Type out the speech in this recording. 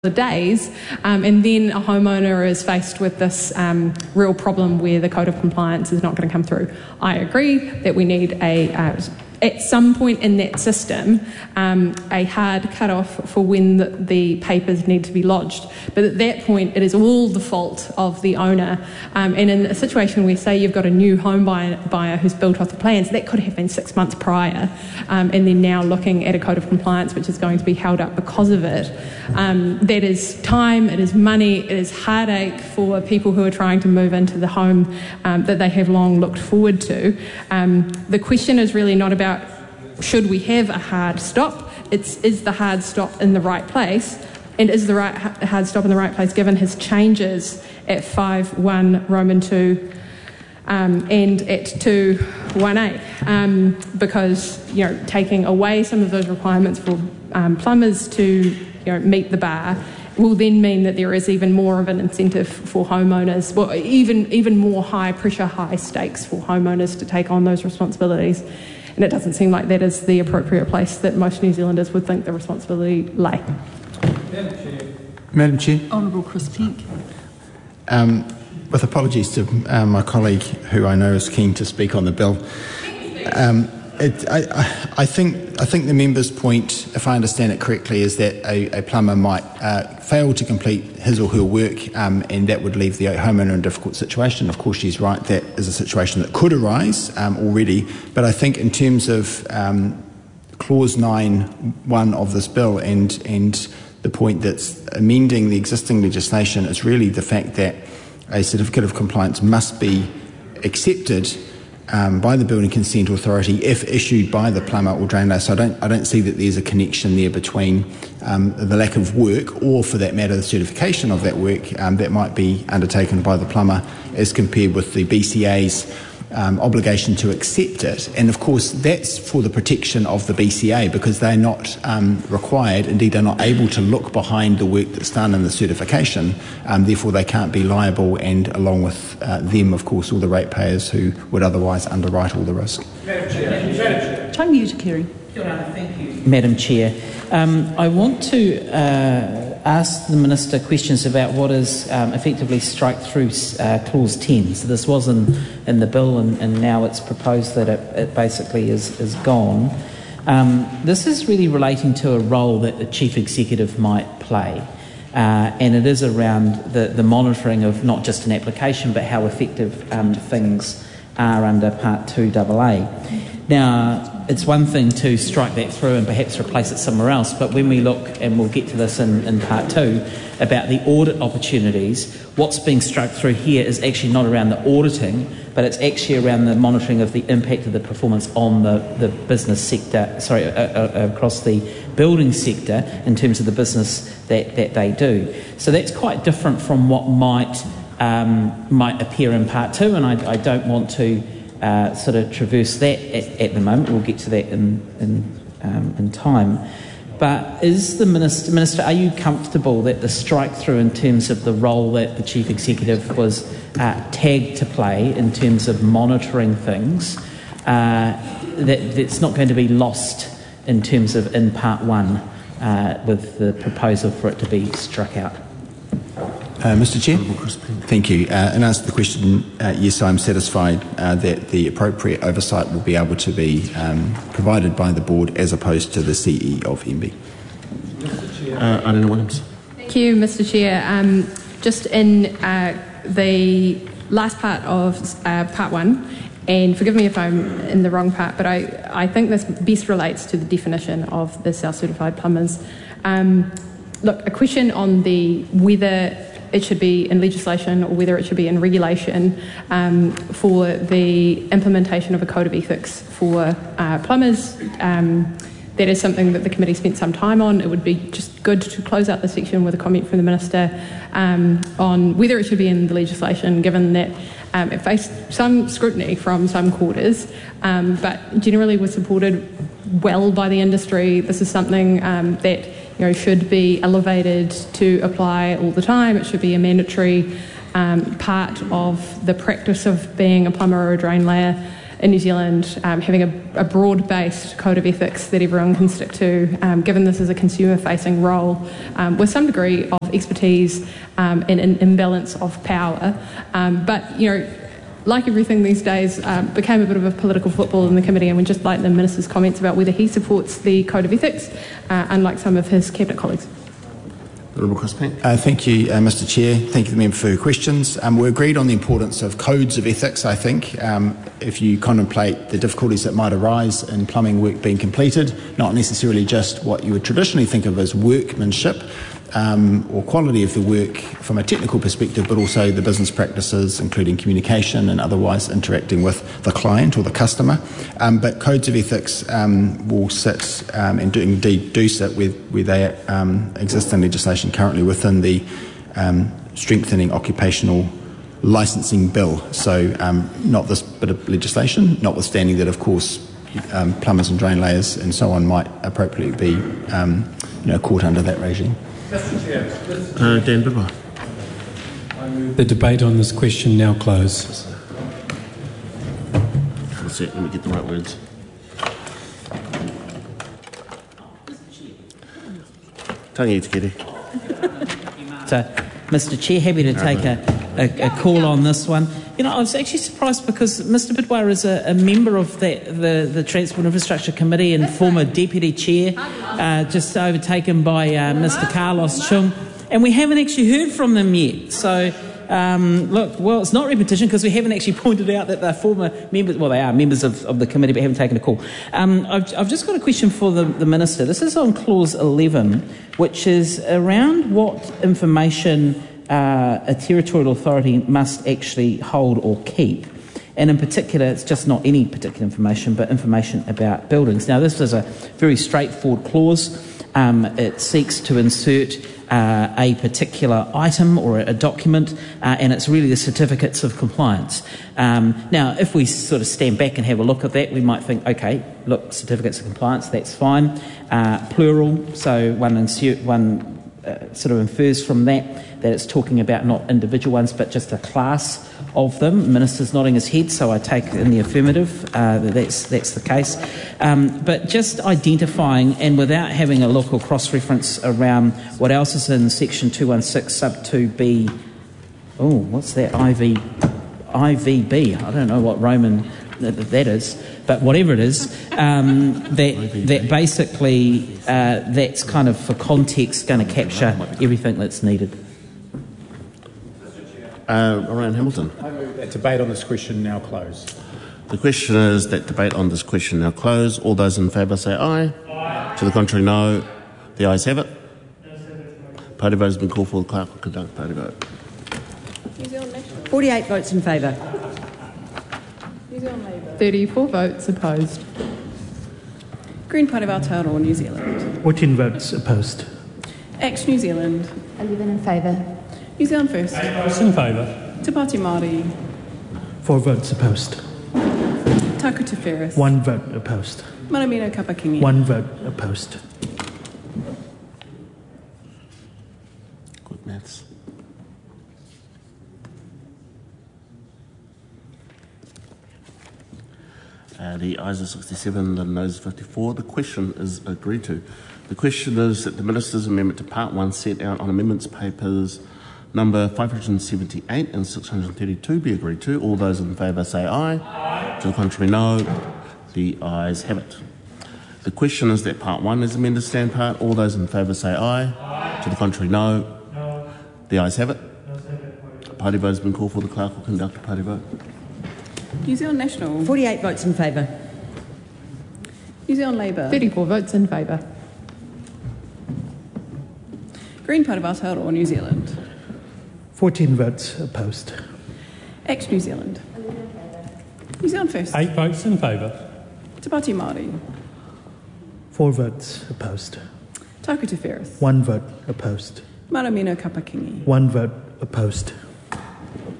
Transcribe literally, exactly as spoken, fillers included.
the days, um, and then a homeowner is faced with this um, real problem where the code of compliance is not going to come through. I agree that we need a, uh, at some point in that system, um, a hard cut-off for when the, the papers need to be lodged. But at that point, it is all the fault of the owner. Um, and in a situation where, say, you've got a new home buyer, buyer who's built off the plans, that could have been six months prior, um, and then now looking at a code of compliance which is going to be held up because of it. Um, that is time, it is money, it is heartache for people who are trying to move into the home um, that they have long looked forward to. Um, the question is really not about should we have a hard stop, it's is the hard stop in the right place, and is the right hard stop in the right place given his changes at five one Roman two um, and at two one eight, um, because you know taking away some of those requirements for um, plumbers to you know meet the bar will then mean that there is even more of an incentive for homeowners, well, even even more high pressure, high stakes for homeowners to take on those responsibilities. And it doesn't seem like that is the appropriate place that most New Zealanders would think the responsibility lay. Madam Chair. Madam Chair. Honourable Chris Pink. Um, with apologies to uh, my colleague, who I know is keen to speak on the bill. Um, it, I, I think I think the member's point, if I understand it correctly, is that a, a plumber might uh, fail to complete his or her work, um, and that would leave the homeowner in a difficult situation. Of course, she's right, that is a situation that could arise um, already, but I think in terms of um, clause nine one of this bill and, and the point that's amending the existing legislation is really the fact that a certificate of compliance must be accepted Um, by the Building Consent Authority if issued by the plumber or drainlayer. So I don't, I don't see that there's a connection there between um, the lack of work or, for that matter, the certification of that work um, that might be undertaken by the plumber as compared with the B C A's um, obligation to accept it. And of course that's for the protection of the B C A, because they're not um, required, indeed they're not able to look behind the work that's done in the certification, um, therefore they can't be liable, and along with uh, them of course all the ratepayers who would otherwise underwrite all the risk. Madam Chair. Madam Chair. Time you to Kerry. Thank you, Madam Chair. Um, I want to uh, ask the Minister questions about what is um, effectively strike through uh, clause ten. So this was in, in the bill, and, and now it's proposed that it, it basically is, is gone. Um, this is really relating to a role that the Chief Executive might play, uh, and it is around the, the monitoring of not just an application but how effective um, things are under Part two A A. Now, it's one thing to strike that through and perhaps replace it somewhere else, but when we look, and we'll get to this in, in part two, about the audit opportunities, what's being struck through here is actually not around the auditing, but it's actually around the monitoring of the impact of the performance on the, the business sector, sorry, uh, uh, across the building sector in terms of the business that, that they do. So that's quite different from what might, um, might appear in part two, and I, I don't want to Uh, sort of traverse that at, at the moment. We'll get to that in in, um, in time. But is the minister, minister, are you comfortable that the strike through in terms of the role that the Chief Executive was uh, tagged to play in terms of monitoring things, uh, that that's not going to be lost in terms of in part one uh, with the proposal for it to be struck out? Uh, Mister Chair, thank you. Uh, in answer to the question, uh, yes, I'm satisfied uh, that the appropriate oversight will be able to be um, provided by the board as opposed to the C E of M B. Uh, Anna Williams. Thank you, Mister Chair. Um, just in uh, the last part of uh, part one, and forgive me if I'm in the wrong part, but I, I think this best relates to the definition of the self-certified plumbers. Um, look, a question on the whether it should be in legislation or whether it should be in regulation um, for the implementation of a code of ethics for uh, plumbers. Um, that is something that the committee spent some time on. It would be just good to close out the section with a comment from the Minister um, on whether it should be in the legislation, given that um, it faced some scrutiny from some quarters, um, but generally was supported well by the industry. This is something um, that You know, should be elevated to apply all the time. It should be a mandatory um, part of the practice of being a plumber or a drain layer in New Zealand, um, having a, a broad-based code of ethics that everyone can stick to, um, given this is a consumer-facing role, um, with some degree of expertise um, and an imbalance of power. Um, but, you know, like everything these days, um, became a bit of a political football in the committee, and we just like the Minister's comments about whether he supports the code of ethics, uh, unlike some of his cabinet colleagues. Uh, thank you, uh, Mister Chair. Thank you, the member, for your questions. Um, we agreed on the importance of codes of ethics, I think. Um, if you contemplate the difficulties that might arise in plumbing work being completed, not necessarily just what you would traditionally think of as workmanship, Um, or quality of the work from a technical perspective, but also the business practices, including communication and otherwise interacting with the client or the customer. Um, but codes of ethics um, will sit um, and do, indeed do sit with, where they um, exist in legislation currently within the um, strengthening occupational licensing bill. So um, not this bit of legislation, notwithstanding that, of course, um, plumbers and drain layers and so on might appropriately be um, you know, caught under that regime. Uh, Dan Bibber. The debate on this question now closed. One sec, let me get the right words. Tangi te kere. So, Mister Chair, happy to take a, a, a call on this one. You know, I was actually surprised because Mister Bidwell is a, a member of that, the, the Transport Infrastructure Committee and former Deputy Chair, uh, just overtaken by uh, Mister Carlos Chung, and we haven't actually heard from them yet. So, um, look, well, it's not repetition because we haven't actually pointed out that they're former members, well, they are members of, of the committee but haven't taken a call. Um, I've, I've just got a question for the, the Minister. This is on Clause eleven, which is around what information Uh, a territorial authority must actually hold or keep. And in particular, it's just not any particular information, but information about buildings. Now, this is a very straightforward clause. Um, it seeks to insert uh, a particular item or a document, uh, and it's really the certificates of compliance. Um, now, if we sort of stand back and have a look at that, we might think, okay, look, certificates of compliance, that's fine. Uh, plural, so one, insert, one uh, sort of infers from that that it's talking about not individual ones, but just a class of them. The Minister's nodding his head, so I take in the affirmative uh, that that's, that's the case. Um, but just identifying, and without having a look or cross-reference around what else is in Section two sixteen sub two B, oh, what's that, I V, I V B, I don't know what Roman that is, but whatever it is, um, that, that basically uh, that's kind of for context going to capture everything that's needed. Uh, Orion Hamilton. I move that debate on this question now close. The question is that debate on this question now close. All those in favour say aye. Aye. To the contrary, no. The ayes have it. Party vote has been called for. The clerk will conduct party vote. forty-eight votes in favour. thirty-four votes opposed. Green Party of Aotearoa, New Zealand. fourteen votes opposed. Act New Zealand. eleven in favour. New Zealand First. Eight votes in favour. Te Pāti Māori. Four votes opposed. Taku Te Wheres. One vote opposed. Manamino Kapakingi. One vote opposed. Good maths. Uh, the ayes are sixty-seven, the noes fifty-four. The question is agreed to. The question is that the Minister's amendment to Part one set out on amendments papers number five hundred seventy-eight and six hundred thirty-two be agreed to. All those in favour say aye. Aye. To the contrary, no. The ayes have it. The question is that Part one is amended to stand part. All those in favour say aye. Aye. To the contrary, no. No. The ayes have it. A party vote has been called for. The clerk will conduct a party vote. New Zealand National. forty-eight votes in favour. New Zealand Labour. thirty-four votes in favour. Green Party of Aotearoa, New Zealand. fourteen votes opposed. Act New Zealand. New Zealand First. Eight votes in favour. Te Pāti Māori. Four votes opposed. Taku Te Wheres. One vote opposed. Manamino Kapakingi. One vote opposed.